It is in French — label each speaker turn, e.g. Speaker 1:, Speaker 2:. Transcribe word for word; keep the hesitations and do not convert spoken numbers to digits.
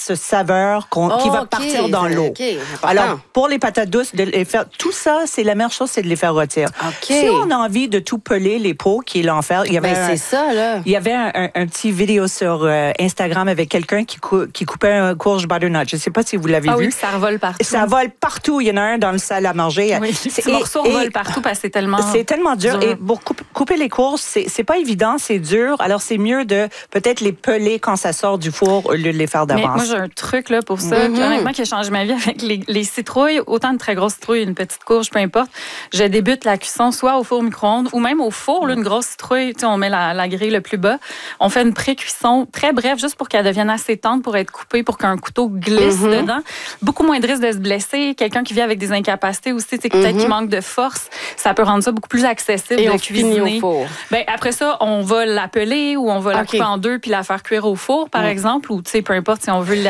Speaker 1: cette saveur qu'on,
Speaker 2: oh,
Speaker 1: qui va
Speaker 2: okay,
Speaker 1: partir dans l'eau.
Speaker 2: Okay,
Speaker 1: alors, pour les patates douces, de les faire, tout ça, c'est la meilleure chose, c'est de les faire rôtir.
Speaker 2: Okay.
Speaker 1: Si on a envie de tout peler les pots, qui est l'enfer, il y avait,
Speaker 2: ben,
Speaker 1: un,
Speaker 2: c'est ça, là.
Speaker 1: Il y avait un, un, un petit vidéo sur euh, Instagram avec quelqu'un qui, cou- qui coupait un courge butternut. Je ne sais pas si vous l'avez
Speaker 3: ah
Speaker 1: vu.
Speaker 3: Oui, ça revole partout.
Speaker 1: Ça vole partout. Il y en a un dans le salle à manger.
Speaker 3: Oui, ces morceaux revolent partout parce que c'est tellement
Speaker 1: C'est tellement dur.
Speaker 3: dur.
Speaker 1: Et pour couper, couper les courges, c'est, c'est pas évident, c'est dur. Alors, c'est mieux de peut-être les peler quand ça sort du four au lieu de les faire d'avance.
Speaker 3: Mais moi, j'ai un truc là, pour ça, mm-hmm. qui, honnêtement, qui a changé ma vie avec les, les citrouilles. Autant de très grosses citrouilles, une petite courge, peu importe. Je débute la cuisson soit au four au micro-ondes ou même au four. Là, une grosse citrouille, on met la, la grille le plus bas. On fait une pré-cuisson très brève, juste pour qu'elle devienne assez tendre pour être coupée, pour qu'un couteau glisse mm-hmm. dedans. Beaucoup moins de risque de se blesser. Quelqu'un qui vit avec des incapacités aussi, c'est peut-être mm-hmm. qu'il manque de force. Ça peut rendre ça beaucoup plus accessible
Speaker 2: et
Speaker 3: de
Speaker 2: on
Speaker 3: cuisiner.
Speaker 2: Au four.
Speaker 3: Ben, après ça, on va la peler ou on va la okay. couper en deux puis la faire cuire au four, par mm. exemple, ou peu importe si on veut